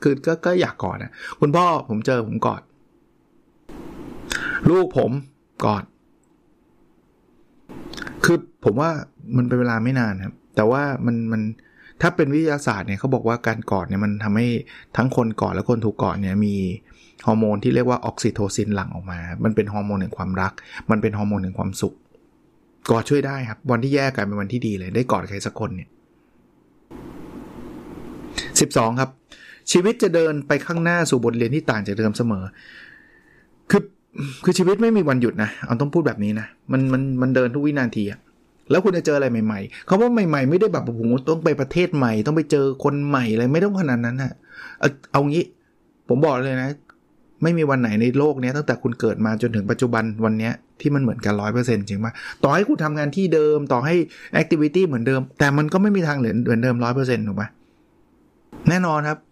คือก็อยากกอดนะคุณพ่อผมเจอผมกอดลูกผมกอดคือผมว่ามันเป็นเวลาไม่นานครับแต่ว่ามันถ้าเป็นวิทยาศาสตร์เนี่ยเขาบอกว่าการกอดเนี่ยมันทำให้ทั้งคนกอดและคนถูกกอดเนี่ยมีฮอร์โมนที่เรียกว่าออกซิโทซินหลั่งออกมามันเป็นฮอร์โมนแห่งความรักมันเป็นฮอร์โมนแห่งความสุขกอดช่วยได้ครับวันที่แย่กลายเป็นวันที่ดีเลยได้กอดใครสักคนเนี่ย12ครับชีวิตจะเดินไปข้างหน้าสู่บทเรียนที่ต่างจากเดิมเสมอคือชีวิตไม่มีวันหยุดนะเอาต้องพูดแบบนี้นะมันเดินทุกวินาทีอะแล้วคุณจะเจออะไรใหม่ๆเขาว่าใหม่ๆไม่ได้แบบโอ้โหต้องไปประเทศใหม่ต้องไปเจอคนใหม่อะไรไม่ต้องขนาดนั้นนะเอางี้ผมบอกเลยนะไม่มีวันไหนในโลกนี้ตั้งแต่คุณเกิดมาจนถึงปัจจุบันวันนี้ที่มันเหมือนกัน 100% จริงป่ะต่อให้คุณทำงานที่เดิมต่อให้แอคทิวิตี้เหมือนเดิมแต่มันก็ไม่มีทางเหมือนเดิม 100% ถูกป่ะแน่นอนครับ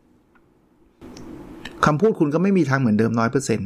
คำพูดคุณก็ไม่มีทางเหมือนเดิม 100%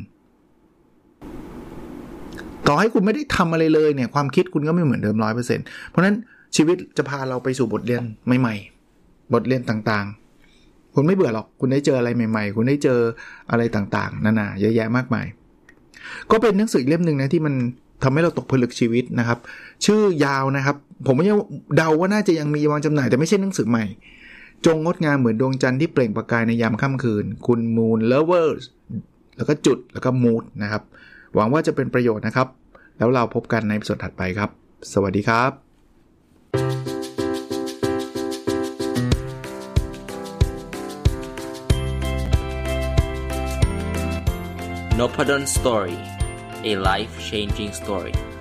ต่อให้คุณไม่ได้ทำอะไรเลยเนี่ยความคิดคุณก็ไม่เหมือนเดิม 100% เพราะฉะนั้นชีวิตจะพาเราไปสู่บทเรียนใหม่ๆบทเรียนต่างๆคุณไม่เบื่อหรอกคุณได้เจออะไรใหม่ๆคุณได้เจออะไรต่างๆนานาเยอะแยะมากมายก็เป็นหนังสือเล่มนึงนะที่มันทำให้เราตกผลึกชีวิตนะครับชื่อยาวนะครับผมไม่เดาว่าน่าจะยังมีวางจำหน่ายแต่ไม่ใช่หนังสือใหม่จงงดงามเหมือนดวงจันทร์ที่เปล่งประกายในยามค่ำคืนคุณมูนเลเวอร์แล้วก็จุดแล้วก็มูดนะครับหวังว่าจะเป็นประโยชน์นะครับแล้วเราพบกันในตอนถัดไปครับสวัสดีครับ Nopadon Story, a life-changing story.